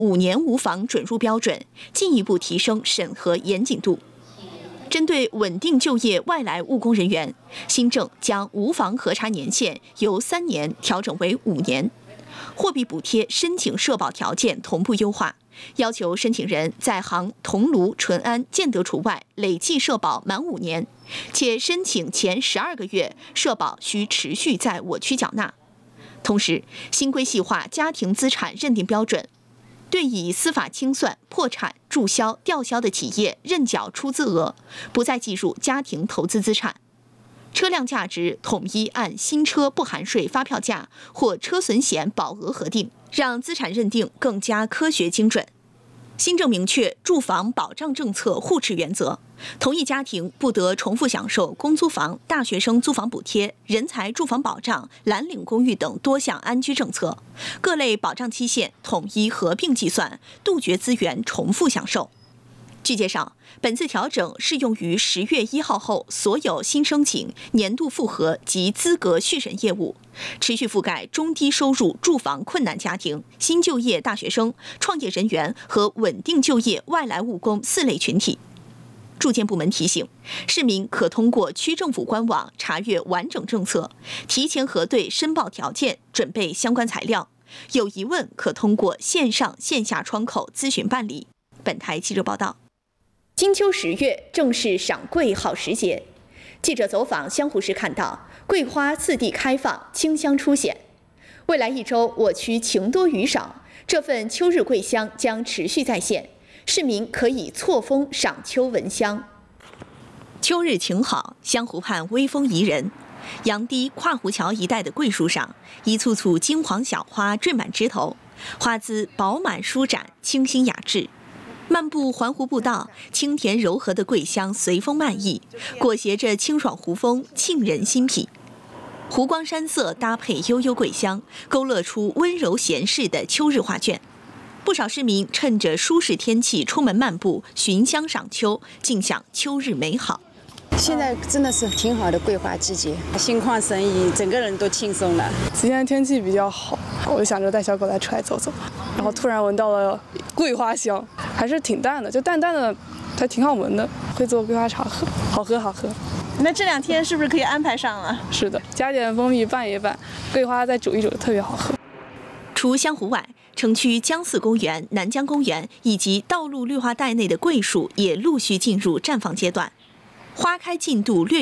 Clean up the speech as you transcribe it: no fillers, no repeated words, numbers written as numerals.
5年无房准入标准，进一步提升审核严谨度。针对稳定就业外来务工人员，新政将无房核查年限由3年调整为5年，货币补贴申请社保条件同步优化，要求申请人在杭、桐庐、淳安、建德除外累计社保满5年，且申请前12个月社保需持续在我区缴纳。同时，新规细化家庭资产认定标准，对以司法清算、破产、注销、吊销的企业认缴出资额，不再计入家庭投资资产。车辆价值统一按新车不含税发票价或车损险保额核定，让资产认定更加科学精准。新政明确住房保障政策互持原则，同一家庭不得重复享受公租房、大学生租房补贴、人才住房保障、蓝领公寓等多项安居政策，各类保障期限统一合并计算，杜绝资源重复享受。据介绍，本次调整适用于10月1号后所有新申请、年度复核及资格续审业务，持续覆盖中低收入住房困难家庭、新就业大学生、创业人员和稳定就业外来务工4类群体。住建部门提醒，市民可通过区政府官网查阅完整政策，提前核对申报条件，准备相关材料。有疑问可通过线上线下窗口咨询办理。本台记者报道。金秋10月正是赏桂好时节，记者走访湘湖时看到，桂花四地开放，清香初显。未来1周，我区晴多雨少，这份秋日桂香将持续在线，市民可以错峰赏秋闻香。秋日晴好，湘湖畔微风宜人。杨堤跨湖桥一带的桂树上，一簇簇金黄小花缀满枝头，花姿饱满舒展，清新雅致。漫步环湖步道，清甜柔和的桂香随风漫溢，裹挟着清爽湖风，沁人心脾。湖光山色搭配悠悠桂香，勾勒出温柔闲适的秋日画卷。不少市民趁着舒适天气出门漫步，寻香赏秋，尽享秋日美好。 现在真的是挺好的桂花季节，心旷神怡，整个人都轻松了。 今天天气比较好，我就想着带小狗来出来走走，然后突然闻到了桂花香，还是挺淡的，就淡淡的，还挺好闻的。会做桂花茶喝，好喝好喝。 那这2天是不是可以安排上了？ 是的，加点蜂蜜拌一拌，桂花再煮一煮，特别好喝。 除湘湖外，城区江四公园、南江公园以及道路绿化带内的桂树也陆续进入绽放阶段，花开进度略